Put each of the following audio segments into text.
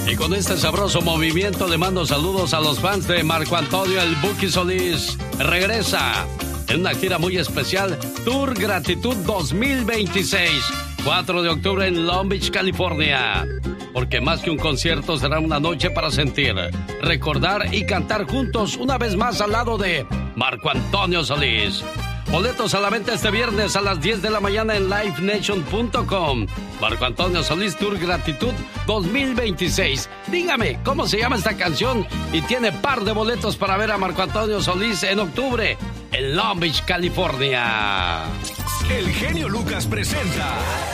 Y con este sabroso movimiento le mando saludos a los fans de Marco Antonio El Buki Solís. Regresa en una gira muy especial, Tour Gratitud 2026, 4 de octubre en Long Beach, California. Porque más que un concierto será una noche para sentir, recordar y cantar juntos una vez más al lado de Marco Antonio Solís. Boletos a la venta este viernes a las 10 de la mañana en livenation.com. Marco Antonio Solís Tour Gratitud 2026. Dígame, ¿cómo se llama esta canción? Y tiene par de boletos para ver a Marco Antonio Solís en octubre en Long Beach, California. El genio Lucas presenta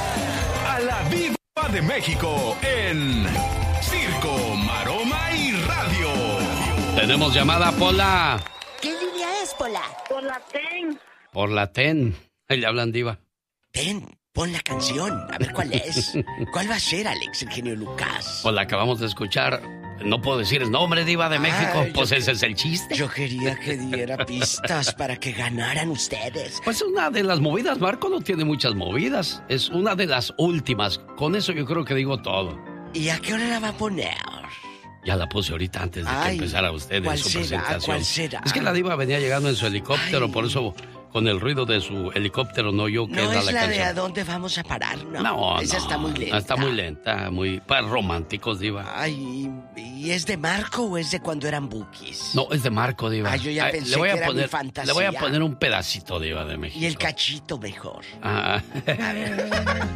a la Diva de México en Circo, Maroma y Radio. Tenemos llamada, Pola. ¿Qué línea es, Pola? Por la TEN. Por la TEN. Ahí le hablan, Diva. Ten, pon la canción, a ver cuál es. ¿Cuál va a ser, Alex, el genio Lucas? Pues la acabamos de escuchar. No puedo decir el nombre, Diva de México. Pues ese es el chiste. Yo quería que diera pistas para que ganaran ustedes. Pues una de las movidas, Marco no tiene muchas movidas. Es una de las últimas. Con eso yo creo que digo todo. ¿Y a qué hora la va a poner? Ya la puse ahorita antes de que empezara usted en su presentación. ¿Cuál será? Es que la Diva venía llegando en su helicóptero, por eso con el ruido de su helicóptero no yo no es la de ¿a dónde vamos a parar? No, esa está muy lenta. Está muy lenta, muy para románticos, Diva. Ay, ¿y es de Marco o es de cuando eran Bukis? No, es de Marco, Diva. Yo ya pensé que era mi fantasía. Le voy a poner un pedacito, Diva de México. Y el cachito mejor. Ah. A ver.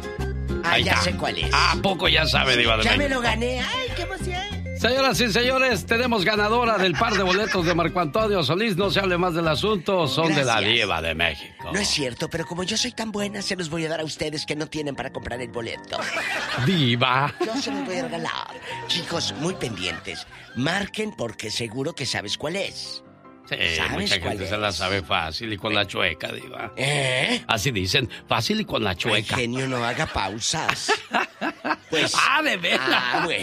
Ya sé cuál es. ¿A poco ya sabe, Diva de México? Ya me lo gané. Ay, qué emoción. Señoras y señores, tenemos ganadora del par de boletos de Marco Antonio Solís. No se hable más del asunto, son de la Diva de México. No es cierto, pero como yo soy tan buena, se los voy a dar a ustedes que no tienen para comprar el boleto. Diva. Yo se los voy a regalar. Chicos, muy pendientes. Marquen porque seguro que sabes cuál es. Sí, mucha gente se la sabe fácil y con la chueca, Diva. Así dicen, fácil y con la chueca. Ay, genio, no haga pausas. Pues... de veras. Bueno.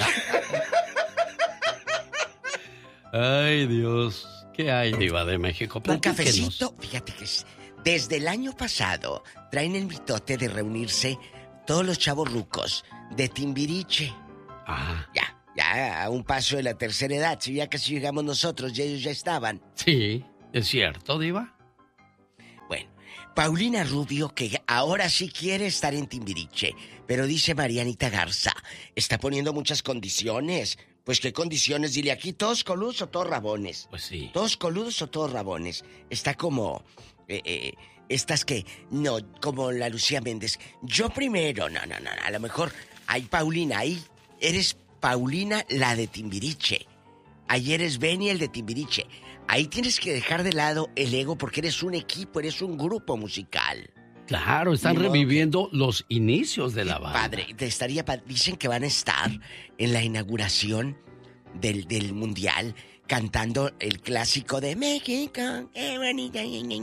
Ay, Dios. ¿Qué hay, Diva de México? Un cafecito. Fíjate que desde el año pasado traen el mitote de reunirse todos los chavos rucos de Timbiriche. Ya a un paso de la tercera edad. Si ya casi llegamos nosotros y ellos ya estaban. Sí, es cierto, Diva. Bueno, Paulina Rubio, que ahora sí quiere estar en Timbiriche, pero dice Marianita Garza, está poniendo muchas condiciones. Pues, ¿qué condiciones? Dile aquí, ¿todos coludos o todos rabones? Pues sí. ¿Todos coludos o todos rabones? Está como... estas que... No, como la Lucía Méndez. Yo primero. No. A lo mejor... Ay, Paulina, ahí eres Paulina, la de Timbiriche. Ahí eres Benny, el de Timbiriche. Ahí tienes que dejar de lado el ego porque eres un equipo, eres un grupo musical. Claro, están reviviendo los inicios de la banda. Padre, dicen que van a estar en la inauguración del Mundial cantando el clásico de México, qué bonita,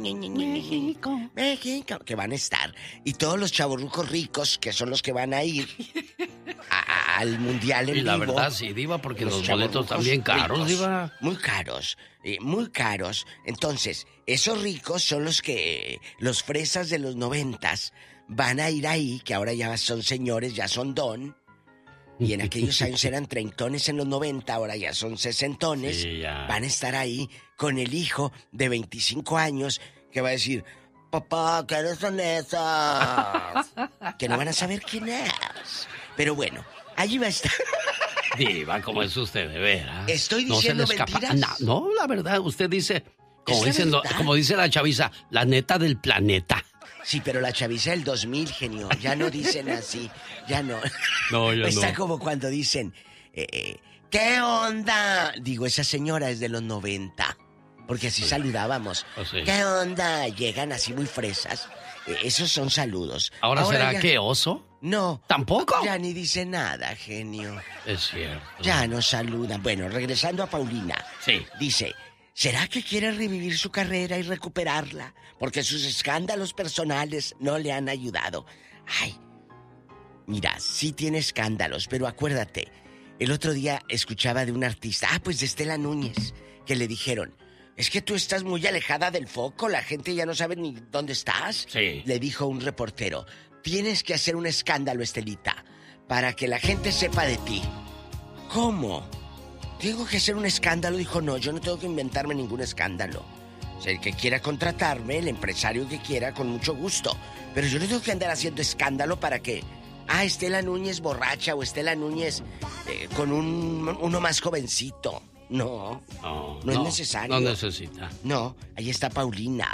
México, que van a estar. Y todos los chavorrucos ricos, que son los que van a ir al Mundial en vivo. Y la verdad, sí, Diva, porque los boletos están bien caros, ricos, Diva. Muy caros. Entonces, esos ricos son los fresas de los 90s van a ir ahí, que ahora ya son señores, ya son don. Y en aquellos años eran treintones en los 90, ahora ya son sesentones. Sí, ya. Van a estar ahí con el hijo de 25 años que va a decir, papá, ¿qué son esas? Que no van a saber quién es. Pero bueno, allí va a estar. Diva, ¿cómo es usted de veras? ¿Estoy diciendo mentiras? No, la verdad, usted dice, como dice la chaviza, la neta del planeta. Sí, pero la chaviza del 2000, genio, ya no dicen así, ya no. No, ya Está no. como cuando dicen, ¿qué onda? Digo, esa señora es de los 90, porque así saludábamos. Oh, sí. ¿Qué onda? Llegan así muy fresas. Esos son saludos. ¿Ahora será ya... qué oso? No. ¿Tampoco? Ya ni dice nada, genio. Es cierto. Ya no saludan. Bueno, regresando a Paulina. Sí. Dice, ¿será que quiere revivir su carrera y recuperarla? Porque sus escándalos personales no le han ayudado. Ay, mira, sí tiene escándalos, pero acuérdate, el otro día escuchaba de un artista, pues de Estela Núñez, que le dijeron, es que tú estás muy alejada del foco, la gente ya no sabe ni dónde estás. Sí. Le dijo un reportero, tienes que hacer un escándalo, Estelita, para que la gente sepa de ti. ¿Cómo? ¿Tengo que hacer un escándalo? Dijo, no, yo no tengo que inventarme ningún escándalo. O sea, el que quiera contratarme, el empresario que quiera, con mucho gusto. Pero yo no tengo que andar haciendo escándalo para que... Estela Núñez borracha o Estela Núñez con uno más jovencito. No es necesario. No necesita. No, ahí está Paulina.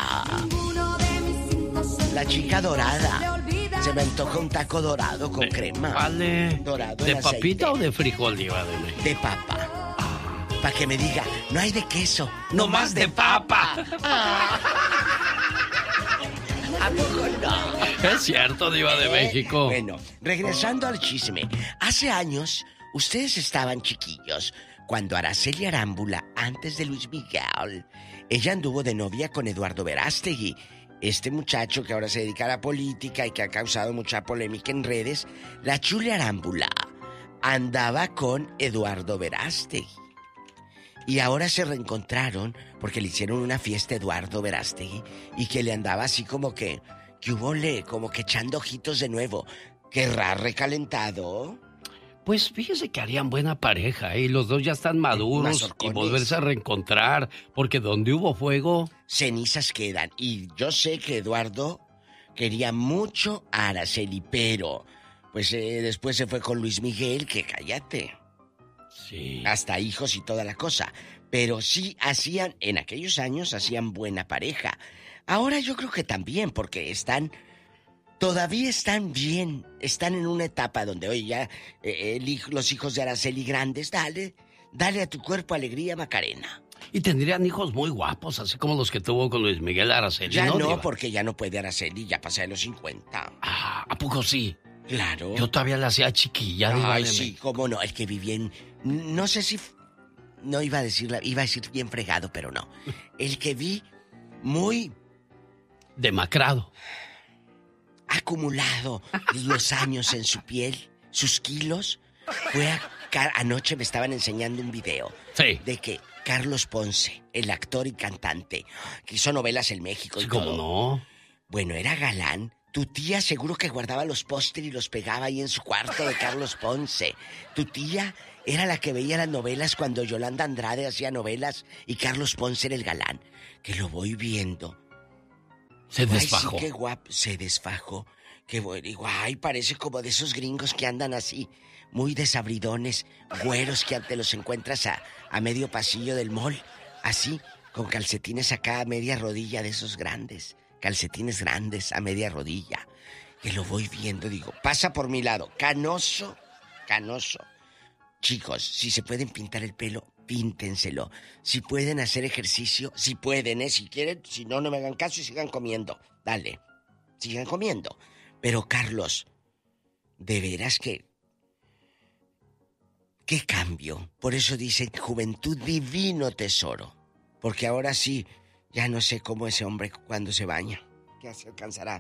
La chica dorada. Se me antoja un taco dorado con crema. Vale. Dorado. ¿De papita o de frijol, Diva de México? De papa. Para que me diga, no hay de queso, no más de papa. ¿A poco no? Es cierto, Diva de México. Bueno, regresando al chisme. Hace años, ustedes estaban chiquillos cuando Araceli Arámbula, antes de Luis Miguel, ella anduvo de novia con Eduardo Verástegui. Este muchacho que ahora se dedica a la política y que ha causado mucha polémica en redes, la Chule Arámbula andaba con Eduardo Verástegui. Y ahora se reencontraron porque le hicieron una fiesta a Eduardo Verástegui y que le andaba así como que como que echando ojitos de nuevo. ¿Querrá recalentado? Pues fíjese que harían buena pareja, y los dos ya están maduros y volverse a reencontrar, porque donde hubo fuego... cenizas quedan. Y yo sé que Eduardo quería mucho a Araceli, pero pues después se fue con Luis Miguel, que cállate. Sí. Hasta hijos y toda la cosa. Pero sí hacían, en aquellos años hacían buena pareja. Ahora yo creo que también, porque todavía están bien, están en una etapa donde, oye, ya los hijos de Araceli grandes, dale a tu cuerpo alegría, Macarena. Y tendrían hijos muy guapos, así como los que tuvo con Luis Miguel Araceli. Ya no, Diva? porque ya no puede Araceli, ya pasa de los 50. ¿A poco sí? Claro. Yo todavía la hacía chiquilla. Ay, sí, cómo no, el que vivía en... No sé si... No iba a decir bien fregado, pero no. El que vi muy... demacrado. Acumulado los años en su piel, sus kilos. Anoche me estaban enseñando un video. Sí. De que Carlos Ponce, el actor y cantante, que hizo novelas en México y sí, todo. ¿cómo no? Bueno, era galán. Tu tía seguro que guardaba los pósteres y los pegaba ahí en su cuarto de Carlos Ponce. Tu tía era la que veía las novelas cuando Yolanda Andrade hacía novelas y Carlos Ponce era el galán. Que lo voy viendo. Se desfajó. Ay, sí, qué guapo. Se desfajó. Qué bueno. Digo, ay, parece como de esos gringos que andan así, muy desabridones, güeros que te los encuentras a medio pasillo del mall. Así, con calcetines acá a media rodilla de esos grandes. Calcetines grandes a media rodilla. Que lo voy viendo, digo, pasa por mi lado. Canoso. Chicos, si se pueden pintar el pelo, píntenselo. Si pueden hacer ejercicio, si pueden, si quieren, si no, no me hagan caso y sigan comiendo. Dale, sigan comiendo. Pero Carlos, de veras que... ¿Qué cambio? Por eso dicen juventud divino tesoro. Porque ahora sí, ya no sé cómo ese hombre cuando se baña. ¿Qué se alcanzará?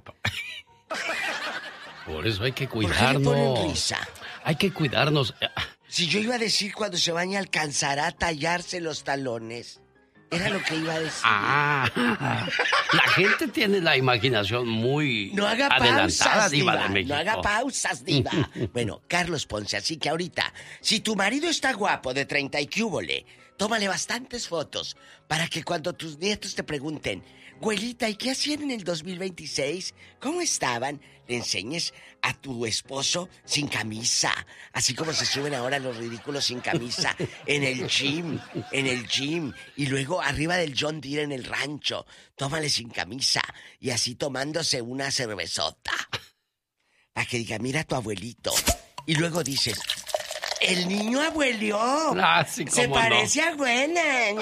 Por eso hay que ¿Por qué le ponen cuidarnos. risa? Hay que cuidarnos. Si yo iba a decir cuando se baña alcanzará a tallarse los talones. Era lo que iba a decir. La gente tiene la imaginación muy No haga adelantada, pausas, Diva diva. de México. No haga pausas, diva. Bueno, Carlos Ponce, así que ahorita, si tu marido está guapo de 30 y cúbole, tómale bastantes fotos para que cuando tus nietos te pregunten, güelita, ¿y qué hacían en el 2026? ¿Cómo estaban? Le enseñes a tu esposo sin camisa, así como se suben ahora los ridículos sin camisa, en el gym, y luego arriba del John Deere en el rancho, tómale sin camisa, y así tomándose una cervezota, para que diga, mira a tu abuelito, y luego dices, el niño abuelió, Sí, se parece a abuela.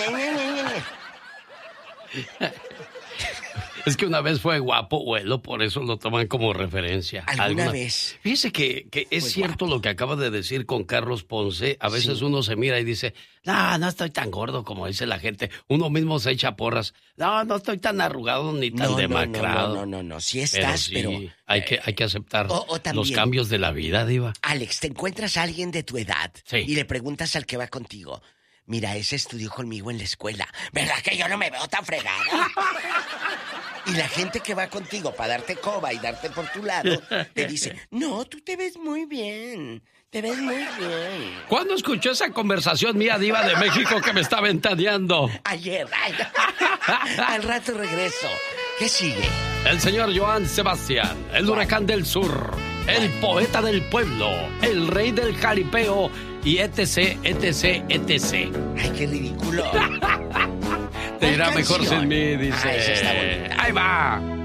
Es que una vez fue guapo, abuelo, por eso lo toman como referencia. ¿Alguna vez? Fíjese que es cierto guapo. Lo que acaba de decir con Carlos Ponce. A veces sí. Uno se mira y dice, no estoy tan gordo como dice la gente. Uno mismo se echa porras. No estoy tan arrugado ni tan demacrado. No, sí estás, pero hay que aceptar también, los cambios de la vida, Diva. Alex, te encuentras a alguien de tu edad sí. Y le preguntas al que va contigo, mira, ese estudió conmigo en la escuela, ¿verdad que yo no me veo tan fregada? Y la gente que va contigo para darte coba y darte por tu lado, te dice, no, tú te ves muy bien. Te ves muy bien. ¿Cuándo escuchó esa conversación mía, diva de México, que me está ventaneando? Ayer. Al rato regreso. ¿Qué sigue? El señor Joan Sebastián, el huracán del sur, el poeta del pueblo, el rey del jaripeo y etc, etc, etc. Ay, qué ridículo. Te irá mejor sin mí, dice. Esa está bonita. Ahí va.